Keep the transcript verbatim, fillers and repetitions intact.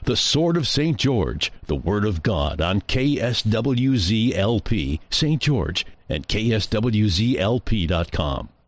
The Sword of Saint George, the Word of God on K S W Z L P, Saint George, and K S W Z L P dot com.